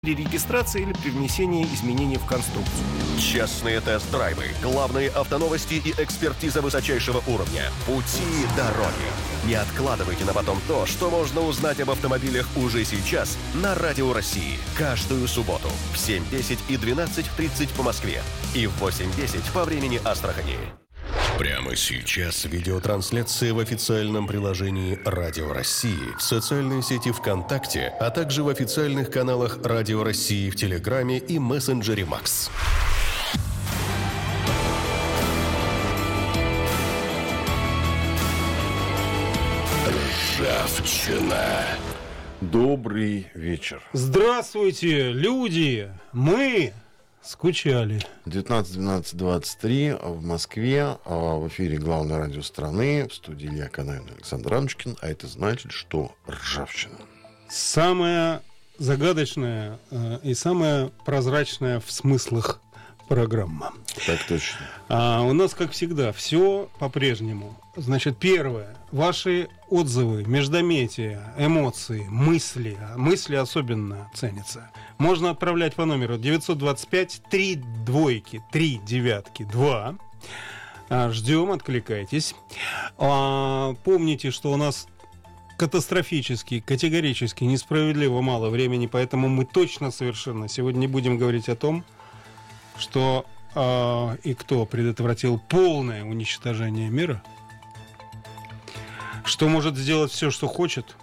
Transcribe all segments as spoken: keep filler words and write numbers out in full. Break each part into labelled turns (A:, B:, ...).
A: при регистрации или при внесении изменений в конструкцию.
B: Частные тест-драйвы, главные автоновости и экспертиза высочайшего уровня. Пути дороги. Не откладывайте на потом то, что можно узнать об автомобилях уже сейчас на Радио России. Каждую субботу в семь десять и двенадцать тридцать по Москве и в восемь десять по времени Астрахани. Прямо сейчас видеотрансляция в официальном приложении Радио России, в социальной сети ВКонтакте, а также в официальных каналах Радио России в Телеграме и мессенджере Макс. Ржавчина.
C: Добрый вечер.
D: Здравствуйте, люди! Мы скучали.
C: девятнадцать двенадцать двадцать три в Москве, в эфире главной радио страны, в студии Илья Канаев, Александр Рамочкин, а это значит, что ржавчина.
D: Самая загадочная э, и самая прозрачная в смыслах программа.
C: Так точно.
D: А у нас, как всегда, все по-прежнему. Значит, первое. Ваши отзывы, междометия, эмоции, мысли. Мысли особенно ценятся. Можно отправлять по номеру девятьсот двадцать пять три двойки три девятки два. Ждем, откликайтесь. А, помните, что у нас катастрофически, категорически, несправедливо мало времени, поэтому мы точно совершенно сегодня не будем говорить о том, что э, и кто предотвратил полное уничтожение мира, что может сделать все, что хочет,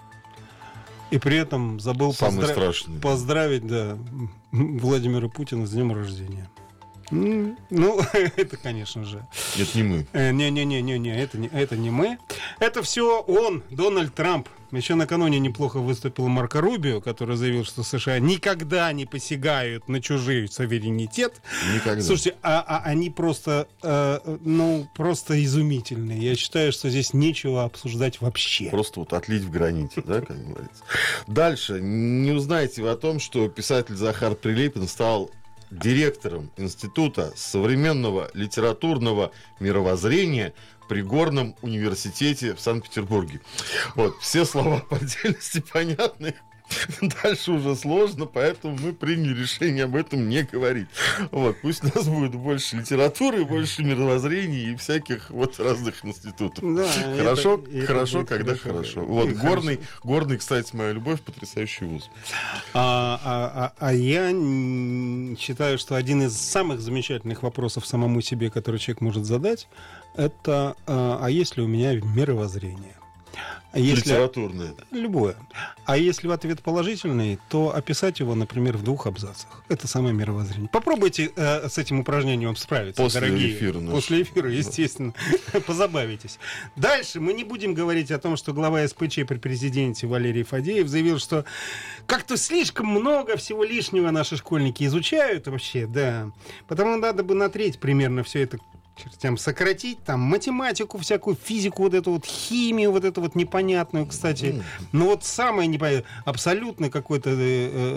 D: и при этом забыл поздра- поздравить да, Владимира Путина с днем рождения. Ну, это, конечно же.
C: Это не мы.
D: Не-не-не-не, это не, это не мы. Это все он, Дональд Трамп. Еще накануне неплохо выступил Марко Рубио, который заявил, что США никогда не посягают на чужой суверенитет.
C: Никогда.
D: Слушайте, а, а они просто, э, ну, просто изумительные. Я считаю, что здесь нечего обсуждать вообще.
C: Просто вот отлить в граните, да, как говорится. Дальше. Не узнаете вы о том, что писатель Захар Прилепин стал директором Института современного литературного мировоззрения при Горном университете в Санкт-Петербурге. Вот, все слова по отдельности понятны. Дальше уже сложно, поэтому мы приняли решение об этом не говорить. Вот, пусть у нас будет больше литературы, больше мировоззрений и всяких вот разных институтов. Да, хорошо, это, хорошо, это когда хорошо. хорошо. Вот, Горный, хорошо. Горный, кстати, моя любовь, потрясающий вуз.
D: А, а, а, а я считаю, что один из самых замечательных вопросов самому себе, который человек может задать, это а, а есть ли у меня мировоззрение? А если...
C: Литературное.
D: Любое. А если в ответ положительный, то описать его, например, в двух абзацах. Это самое мировоззрение. Попробуйте э, с этим упражнением справиться,
C: После
D: дорогие.
C: Эфира наш.
D: После эфира, естественно. Позабавитесь. Дальше мы не будем говорить о том, что глава эс пэ че при президенте Валерий Фадеев заявил, что как-то слишком много всего лишнего наши школьники изучают вообще, да. Потому надо бы на треть примерно все это чертям сократить, там, математику всякую, физику, вот эту вот химию, вот эту вот непонятную, кстати. Ну, вот самое непонятное, абсолютно какой-то э,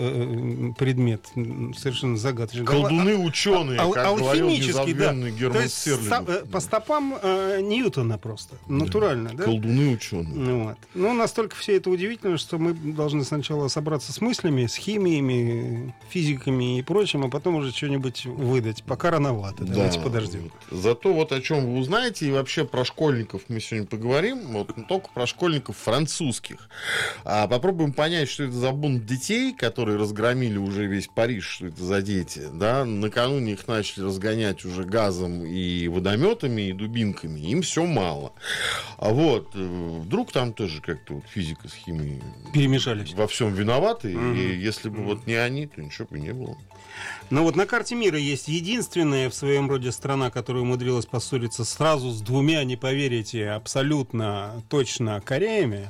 D: э, предмет, совершенно загадочный.
C: Колдуны ученые,
D: ал-
C: как говорил незабвенный Герман
D: То есть
C: Стерлигов.
D: Ста- по стопам э, Ньютона просто, натурально, да? да?
C: Колдуны ученые.
D: Ну, вот. Ну, настолько все это удивительно, что мы должны сначала собраться с мыслями, с химиями, физиками и прочим, а потом уже что-нибудь выдать. Пока рановато, да, давайте подождем.
C: Зато вот о чем вы узнаете, и вообще про школьников мы сегодня поговорим, вот только про школьников французских. А попробуем понять, что это за бунт детей, которые разгромили уже весь Париж, что это за дети. Да? Накануне их начали разгонять уже газом и водометами, и дубинками, им все мало. А вот вдруг там тоже как-то вот физика с химией
D: перемешались.
C: Во всем виноваты, mm-hmm. и если бы mm-hmm. вот не они, то ничего бы не было.
D: Но вот на карте мира есть единственная в своем роде страна, которая умудрилась поссориться сразу с двумя, не поверите, абсолютно точно Кореями.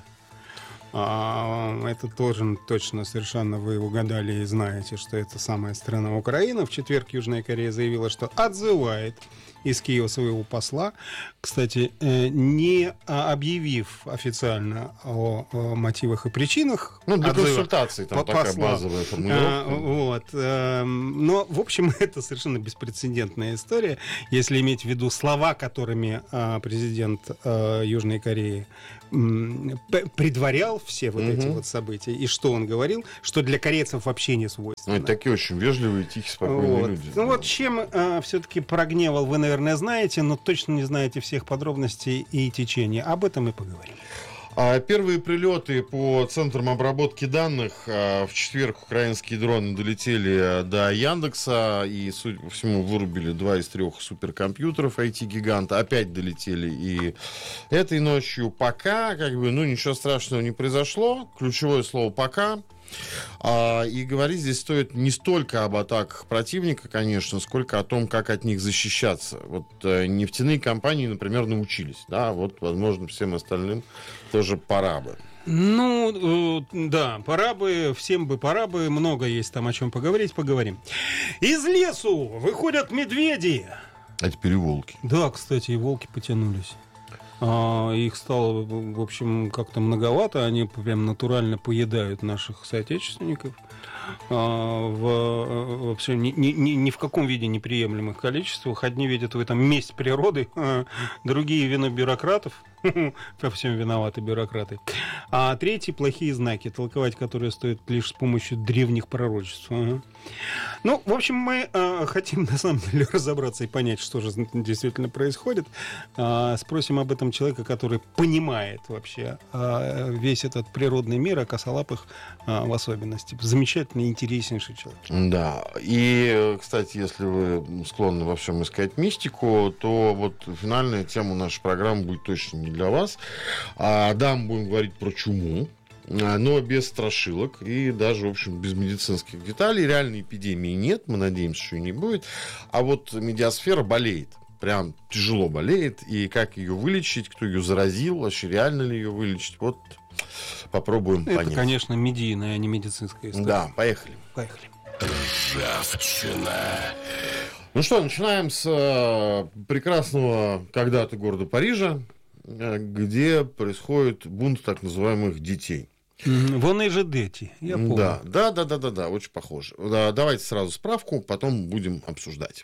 D: А, это тоже точно совершенно вы угадали и знаете, что это самая страна Украина. В четверг Южная Корея заявила, что отзывает из Киева своего посла, кстати, не объявив официально о, о мотивах и причинах.
C: Ну, для консультации там такая посла. Базовая формулировка.
D: А, вот. Но, в общем, это совершенно беспрецедентная история, если иметь в виду слова, которыми президент Южной Кореи предварял все вот
C: Мгм.
D: эти вот события, и что он говорил, что для корейцев вообще не свойственно.
C: Ну, это такие очень вежливые, тихие, спокойные
D: Вот.
C: люди.
D: Ну
C: да.
D: вот чем э, все-таки прогневал, вы, наверное, знаете, но точно не знаете всех подробностей и течения. Об этом мы поговорим.
C: А первые прилеты по центрам обработки данных а, в четверг украинские дроны долетели до Яндекса и, судя по всему, вырубили два из трех суперкомпьютеров ай ти-гиганта. Опять долетели и этой ночью. Пока, как бы, ну, ничего страшного не произошло. Ключевое слово «пока». А, и говорить здесь стоит не столько об атаках противника, конечно, сколько о том, как от них защищаться. Вот э, нефтяные компании, например, научились. Да, вот, возможно, всем остальным тоже пора бы.
D: Ну, э, да, пора бы, всем бы пора бы, много есть там о чем поговорить, поговорим. Из лесу выходят медведи.
C: А теперь и волки.
D: Да, кстати, и волки потянулись. А, их стало, в общем, как-то многовато. Они прям натурально поедают наших соотечественников. А, в, вообще ни, ни, ни в каком виде неприемлемых количествах. Одни видят в этом месть природы, а другие вину бюрократов. Во всем виноваты бюрократы. А третьи плохие знаки, толковать которые стоит лишь с помощью древних пророчеств. Ага. Ну, в общем, мы э, хотим на самом деле разобраться и понять, что же действительно происходит. Э, спросим об этом человека, который понимает вообще э, весь этот природный мир, а косолапых э, в особенности. Замечательный, интереснейший человек.
C: Да, и, кстати, если вы склонны во всем искать мистику, то вот финальная тема нашей программы будет точно не для вас. А, да, мы будем говорить про чуму, но без страшилок и даже, в общем, без медицинских деталей. Реальной эпидемии нет, мы надеемся, что и не будет. А вот медиасфера болеет. Прям тяжело болеет. И как ее вылечить, кто ее заразил, вообще реально ли ее вылечить, вот попробуем
D: Это,
C: понять.
D: конечно, медийная, а не медицинская история.
C: Да, поехали.
D: Поехали.
B: Ржавчина.
C: Ну что, начинаем с э, прекрасного когда-то города Парижа, э, где происходит бунт так называемых детей.
D: Мгм. Вон и же дети, я помню.
C: Да, да, да, да, да, да, очень похоже. Да, давайте сразу справку, потом будем обсуждать.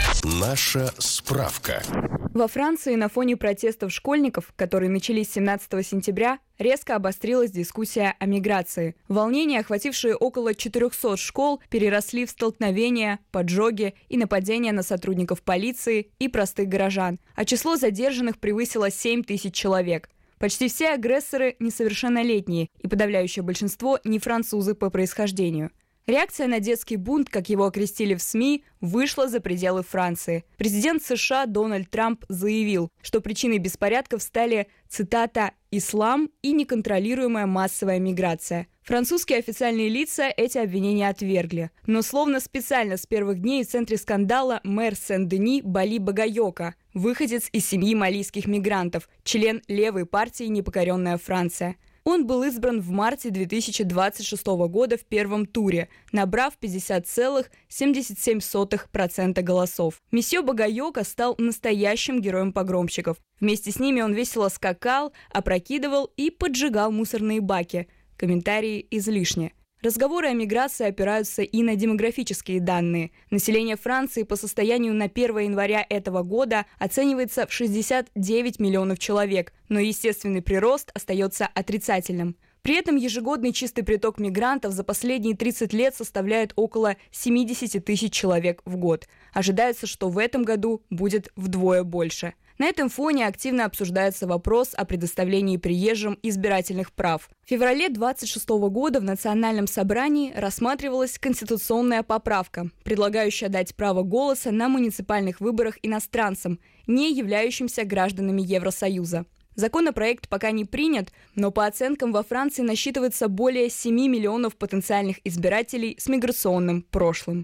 B: Наша справка.
E: Во Франции на фоне протестов школьников, которые начались семнадцатого сентября, резко обострилась дискуссия о миграции. Волнения, охватившие около четырехсот школ, переросли в столкновения, поджоги и нападения на сотрудников полиции и простых горожан, а число задержанных превысило семь тысяч человек. Почти все агрессоры несовершеннолетние, и подавляющее большинство не французы по происхождению. Реакция на детский бунт, как его окрестили в СМИ, вышла за пределы Франции. Президент США Дональд Трамп заявил, что причиной беспорядков стали, цитата, «ислам и неконтролируемая массовая миграция». Французские официальные лица эти обвинения отвергли. Но словно специально с первых дней в центре скандала мэр Сен-Дени Бали Багайока, выходец из семьи малийских мигрантов, член левой партии «Непокоренная Франция». Он был избран в марте две тысячи двадцать шестого года в первом туре, набрав пятьдесят целых семьдесят семь сотых процента голосов. Месье Багайока стал настоящим героем погромщиков. Вместе с ними он весело скакал, опрокидывал и поджигал мусорные баки. Комментарии излишни. Разговоры о миграции опираются и на демографические данные. Население Франции по состоянию на первое января этого года оценивается в шестьдесят девять миллионов человек, но естественный прирост остается отрицательным. При этом ежегодный чистый приток мигрантов за последние тридцать лет составляет около семьдесят тысяч человек в год. Ожидается, что в этом году будет вдвое больше. На этом фоне активно обсуждается вопрос о предоставлении приезжим избирательных прав. В феврале двадцать шестого года в Национальном собрании рассматривалась конституционная поправка, предлагающая дать право голоса на муниципальных выборах иностранцам, не являющимся гражданами Евросоюза. Законопроект пока не принят, но по оценкам во Франции насчитывается более семи миллионов потенциальных избирателей с миграционным прошлым.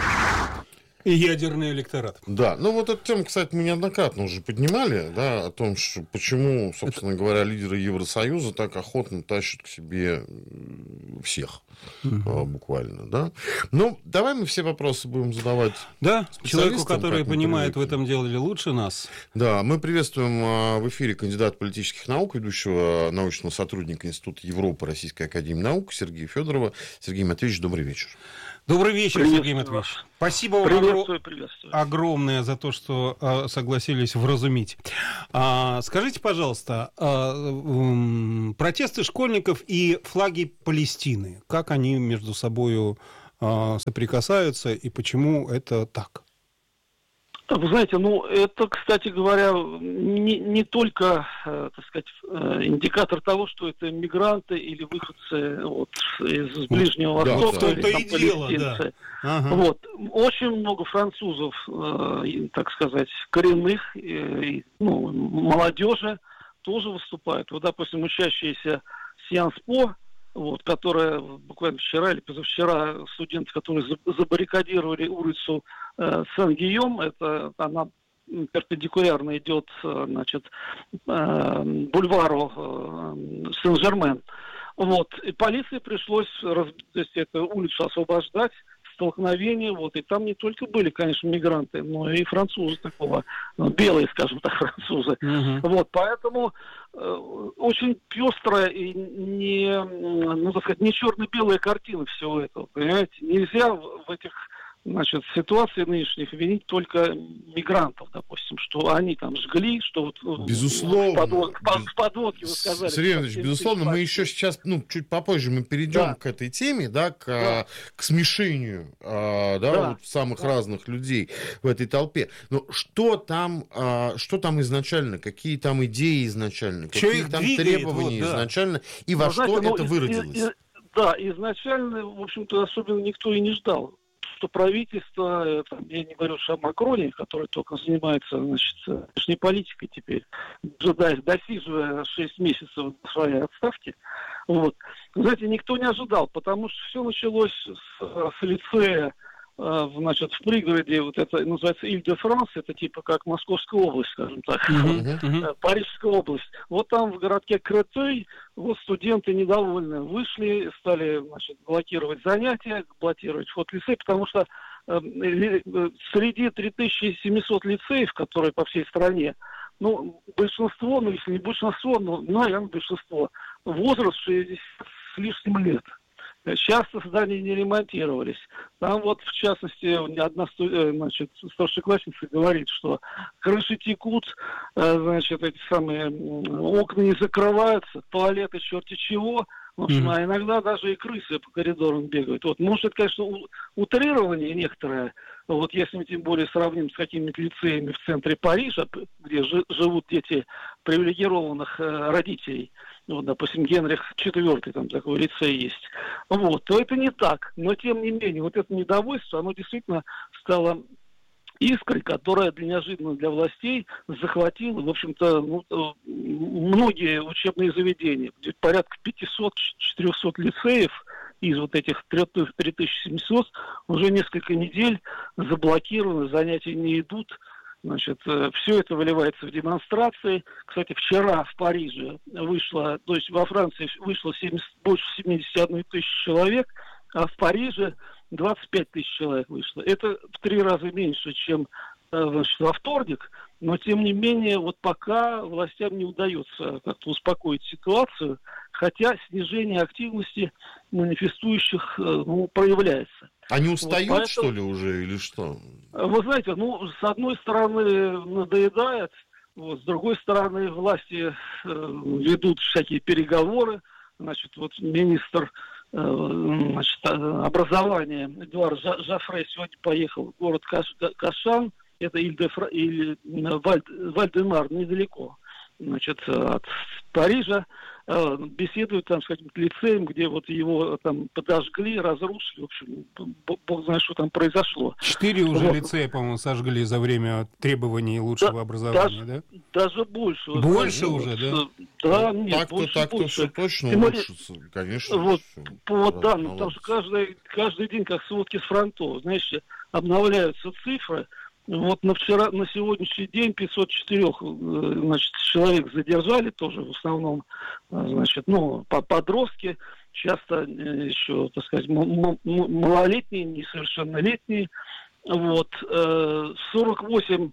D: И ядерный электорат.
C: Да, ну вот эту тему, кстати, мы неоднократно уже поднимали, да, о том, что почему, собственно Это... говоря, лидеры Евросоюза так охотно тащат к себе всех, угу. буквально, да. Ну, давай мы все вопросы будем задавать
D: Да, человеку, который понимает в этом деле лучше нас.
C: Да, мы приветствуем в эфире кандидата политических наук, ведущего научного сотрудника Института Европы Российской академии наук Сергея Федорова. Сергей Матвеевич, добрый вечер.
D: Добрый вечер, Сергей Матвеевич. Спасибо вам
F: приветствую, приветствую.
D: огромное за то, что э, согласились вразумить. А, скажите, пожалуйста, а, м, протесты школьников и флаги Палестины, как они между собой а, соприкасаются и почему это так?
F: Вы знаете, ну, это, кстати говоря, не, не только, э, так сказать, э, индикатор того, что это мигранты или выходцы вот, из Ближнего
C: да,
F: Востока,
C: да.
F: или там,
D: И дело,
F: палестинцы.
D: да. Ага.
F: Вот. Очень много французов, э, так сказать, коренных, э, ну, молодежи тоже выступают. Вот, допустим, учащиеся Сciences Po, вот, которая буквально вчера или позавчера студенты, которые забаррикадировали улицу э, Сен-Гийом, это она перпендикулярно идет, значит, э, бульвару э, Сен-Жермен. Вот, и полиции пришлось раз, то есть, эту улицу освобождать, столкновение, вот, и там не только были, конечно, мигранты, но и французы такого, ну, белые, скажем так, французы. Uh-huh. Вот, поэтому э, очень пестрая и не, ну, так сказать, не черно-белая картина всего этого, понимаете? Нельзя в, в этих, значит, ситуации нынешних винить только мигрантов, допустим, что они там жгли, что вот...
C: Безусловно.
F: В, подвод, в подводке, вы сказали.
C: Сергей Иванович, безусловно, мы еще сейчас, ну, чуть попозже мы перейдем да. к этой теме, да, к, да. к смешению, а, да, да. Вот самых да. разных людей в этой толпе. Но что там, а, что там изначально, какие там идеи изначально,
D: что
C: какие там двигает, требования вот, да. изначально, и во
F: ну,
C: что
F: знаете,
C: это
F: ну,
C: выродилось?
F: И, и, да, изначально, в общем-то, особенно никто и не ждал, что правительство, там, я не говорю о Макроне, который только занимается, значит, внешней политикой теперь, досиживая шесть месяцев своей отставки, вот. Знаете, никто не ожидал, потому что все началось с, с лицея, значит, в пригороде, вот это называется Иль-де-Франс, это типа как Московская область, скажем так, uh-huh, uh-huh. Парижская область. Вот там в городке Кретей, вот студенты недовольны вышли, стали, значит, блокировать занятия, блокировать вход лицея, потому что э, среди три тысячи семьсот лицеев, которые по всей стране, ну, большинство, ну, если не большинство, но, наверное, большинство, возраст шестьдесят с лишним лет. Часто здания не ремонтировались. Там вот, в частности, одна, значит, старшеклассница говорит, что крыши текут, значит, эти самые окна не закрываются, туалеты черти чего. В общем, mm-hmm. а иногда даже и крысы по коридорам бегают. Вот, может, это, конечно, утрирование некоторое. Вот если мы тем более сравним с какими-то лицеями в центре Парижа, где жи- живут дети привилегированных э, родителей, вот, допустим, Генрих четвёртый, там такой лицей есть, вот, то это не так. Но, тем не менее, вот это недовольство, оно действительно стало искрой, которая для, неожиданно для властей захватила, в общем-то, ну, многие учебные заведения. Где-то порядка пятьсот-четыреста лицеев из вот этих три тысячи семьсот уже несколько недель заблокированы, занятия не идут. Значит, все это выливается в демонстрации. Кстати, вчера в Париже вышло, то есть во Франции вышло семьдесят, больше семьдесят одна тысяча человек, а в Париже двадцать пять тысяч человек вышло. Это в три раза меньше, чем, значит, во вторник, но тем не менее, вот пока властям не удается как-то успокоить ситуацию, хотя снижение активности манифестующих, ну, проявляется.
C: Они устают, вот поэтому, что ли, уже, или что?
F: Вы знаете, ну, с одной стороны, надоедает, вот, с другой стороны, власти э, ведут всякие переговоры. Значит, вот министр э, значит, образования Эдуард Жофре сегодня поехал в город Каш, Кашан, это Иль-де-Фра, или Валь-де-Мар, недалеко, значит, от Парижа. Беседуют там с каким-то лицеем, где вот его там подожгли, разрушили. В общем, бог знает, что там произошло.
D: Четыре уже
F: вот.
D: лицея, по-моему, сожгли за время требований лучшего
F: да,
D: образования,
F: даже,
D: да?
F: Даже больше.
D: Больше
F: знаете,
D: уже,
F: вот,
D: да?
F: Да, нет,
C: так-то,
F: больше,
C: так-то
F: больше.
C: все точно
F: Тем более,
C: улучшится, конечно.
F: Вот, по
C: да,
F: данным, потому что каждый, каждый день, как сводки с фронтов, знаете, обновляются цифры. Вот на вчера, на сегодняшний день пятьсот четыре, значит, человек задержали, тоже в основном, значит, ну, подростки, часто еще, так сказать, малолетние, несовершеннолетние. Вот, сорок восемь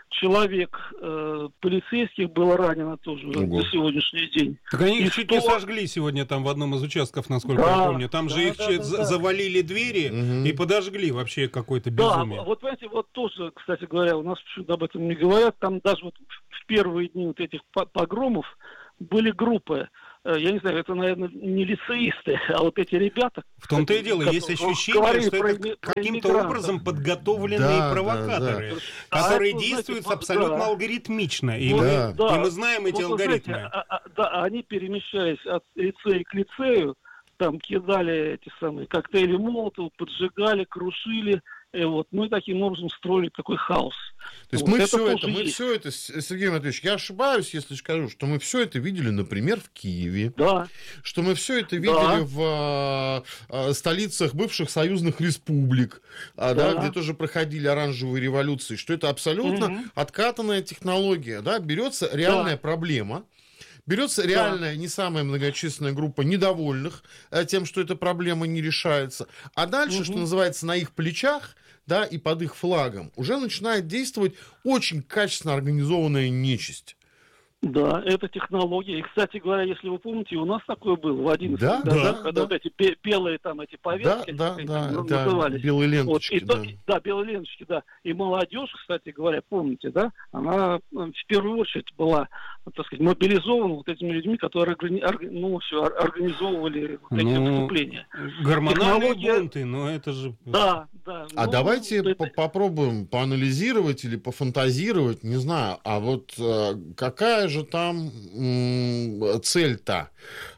F: человек э, полицейских было ранено тоже
C: Ого.
F: на сегодняшний день.
D: Так они их
F: И
D: чуть не
F: что-
D: сожгли сегодня там в одном из участков, насколько
F: Да,
D: я помню. Там же
F: да,
D: их
F: да,
D: че-
F: да,
D: за-
F: да.
D: завалили двери
C: Мгм.
D: и подожгли. Вообще какое-то
F: Да,
D: безумие.
F: вот понимаете, вот тоже, кстати говоря, у нас почему-то об этом не говорят. Там даже вот в первые дни вот этих по- погромов были группы. Э, Я не знаю, это, наверное, не лицеисты, а вот эти ребята.
D: В том-то и дело, есть
F: которые
D: ощущение,
F: говорили
D: что
F: про
D: это
F: ими- про
D: каким-то
F: иммигрантов.
D: образом подготовленные
C: Да,
D: провокаторы,
F: да.
D: которые
F: А это,
D: действуют
F: знаете,
D: абсолютно
F: да.
D: алгоритмично. И,
F: Вот,
D: мы,
C: Да.
D: и мы знаем эти
F: Вот вы знаете,
D: алгоритмы.
F: а- а- да, они, перемещаясь от лицея к лицею, там кидали эти самые коктейли Молотова, поджигали, крушили. И вот, ну и таким образом строили такой хаос.
C: То есть
F: Вот
C: мы
F: это
C: все это,
F: тоже
C: мы
F: есть.
C: все это, С- Сергей Матвеевич, я ошибаюсь, если скажу, что мы все это видели, например, в Киеве,
F: Да,
C: что мы все это
F: Да.
C: видели в а, а, столицах бывших союзных республик, а, да,
F: Да.
C: где тоже проходили оранжевые революции, что это абсолютно
F: Мгм.
C: откатанная технология, да, берется реальная
F: Да.
C: проблема. Берется реальная, не самая многочисленная группа недовольных э, тем, что эта проблема не решается. А дальше,
F: Мгм.
C: что называется, на их плечах, да, и под их флагом уже начинает действовать очень качественно организованная нечисть.
F: да, это технология. И, кстати говоря, если вы помните, у нас такое было в одиннадцатых
C: Да,
F: годах,
C: да,
F: когда
C: да.
F: вот эти бе- белые там эти
C: Да,
F: повестки,
C: да,
F: как они
C: да,
F: там
C: да,
F: назывались.
C: белые
F: Вот,
C: ленточки,
F: и то-
C: да.
F: да, белые ленточки, да. И молодежь, кстати говоря, помните, да, она э, в первую очередь была, так сказать, мобилизована вот этими людьми, которые органи- орг- ну, все, ор- организовывали вот эти
D: Ну,
F: выступления.
D: Гормональные
F: технология-
D: бунты, но это же...
F: Да, да.
C: А
F: ну,
C: давайте
F: это-
C: по- попробуем поанализировать или пофантазировать, не знаю, а вот э, какая же там м, цель-то,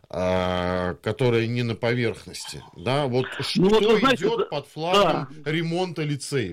C: э, которая не на поверхности, да, вот что
F: Ну, вот вы знаете,
C: идет
F: да-
C: под флагом ремонта лицеев?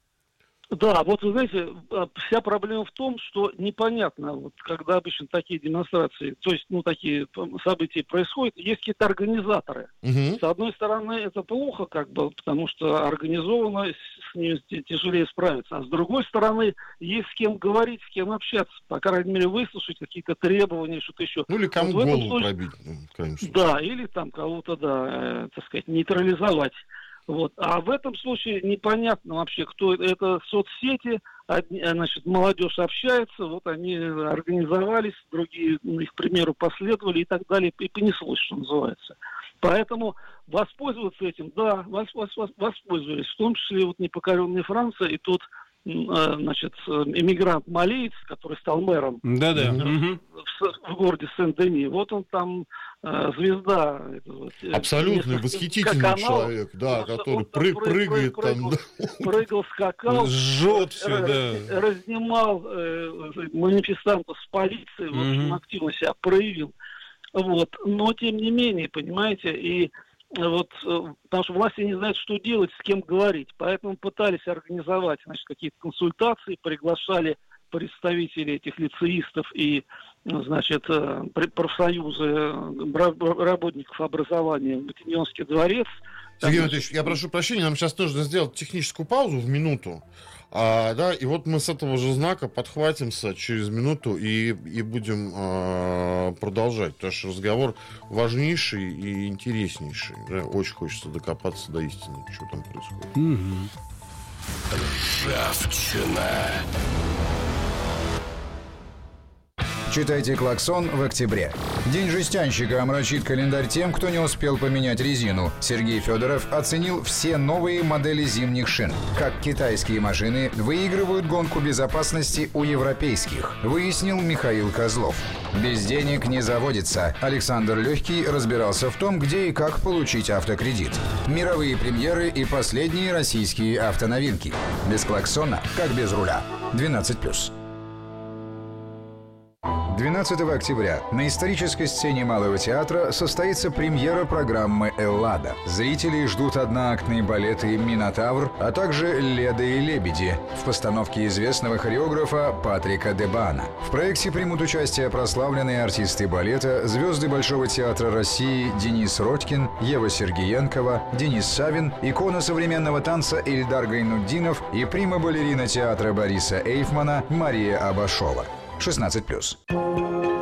F: Да, вот вы знаете, а, вся проблема в том, что непонятно, вот когда обычно такие демонстрации, то есть, ну, такие м, события происходят, есть какие-то организаторы.
C: Мгм.
F: С одной стороны, это плохо, как бы, потому что организованно с с ними т- тяжелее справиться. А с другой стороны, есть с кем говорить, с кем общаться. По крайней мере, выслушать какие-то требования, что-то еще.
C: Ну или кому
F: Вот в этом
C: голову
F: случае-
C: пробить, ну, в крайнем случае.
F: Да, или там кого-то, да, э, так сказать, нейтрализовать. Вот. А в этом случае непонятно вообще, кто это. Это соцсети, одни, э, значит, молодежь общается, вот они организовались, другие ну, их примеру последовали и так далее, и понеслось, что называется. Поэтому воспользоваться этим, да, вос- вос- вос- воспользовались, в том числе вот непокоренная Франция и тот, м, э, значит, э, эмигрант-малиец, который стал мэром
D: Да-да.
C: Мгм.
D: Мгм.
F: в, с- в городе Сен-Дени. Вот он там э, звезда. это вот, э,
C: Абсолютно
F: несколько
C: восхитительный
F: каналов.
C: человек, да,
F: Он-
C: который
F: он там
C: пры-
F: прыг-
C: прыгает
F: прыг-
C: там.
F: прыгал, прыгал, скакал.
D: Жжет все,
F: раз-
D: да.
F: Разнимал э, манифестантов с полицией, в общем,
D: Мгм.
F: активно себя проявил. Вот. Но, тем не менее, понимаете, и э, вот, э, потому что власти не знают, что делать, с кем говорить. Поэтому пытались организовать, значит, какие-то консультации, приглашали представителей этих лицеистов и, ну, значит, э, пр- профсоюзы э, бра- работников образования в Ботиньонский дворец. Там,
C: Сергей
F: значит,
C: Анатольевич, я прошу прощения, нам сейчас нужно сделать техническую паузу в минуту. А, да, и вот мы с этого же знака подхватимся через минуту и, и будем а, продолжать. Потому что разговор важнейший и интереснейший. Да, очень хочется докопаться до истины, что там происходит.
D: Мгм.
A: Ржавчина.
G: Читайте «Клаксон» в октябре. День жестянщика омрачит календарь тем, кто не успел поменять резину. Сергей Федоров оценил все новые модели зимних шин. Как китайские машины выигрывают гонку безопасности у европейских, выяснил Михаил Козлов. Без денег не заводится. Александр Легкий разбирался в том, где и как получить автокредит. Мировые премьеры и последние российские автоновинки. Без клаксона, как без руля. двенадцать плюс. двенадцатого октября на исторической сцене Малого театра состоится премьера программы «Эллада». Зрители ждут одноактные балеты «Минотавр», а также «Леда и лебеди» в постановке известного хореографа Патрика Дебана. В проекте примут участие прославленные артисты балета, звезды Большого театра России Денис Родькин, Ева Сергеенкова, Денис Савин, икона современного танца Ильдар Гайнутдинов и прима-балерина театра Бориса Эйфмана Мария Абашова. шестнадцать плюс.